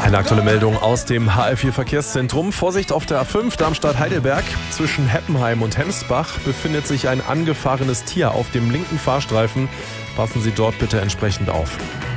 Eine aktuelle Meldung aus dem HR4 Verkehrszentrum. Vorsicht auf der A5 Darmstadt-Heidelberg. Zwischen Heppenheim und Hemsbach befindet sich ein angefahrenes Tier auf dem linken Fahrstreifen. Passen Sie dort bitte entsprechend auf.